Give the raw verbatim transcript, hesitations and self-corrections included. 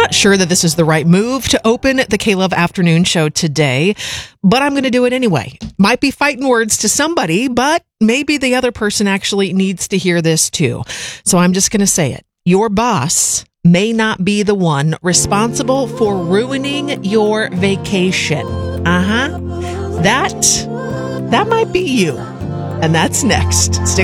not sure that this is the right move to open the K-Love Afternoon Show today, but I'm going to do it anyway. Might be fighting words to somebody, but maybe the other person actually needs to hear this too. So I'm just going to say it. Your boss may not be the one responsible for ruining your vacation. Uh-huh. That, that might be you. And that's next. Stick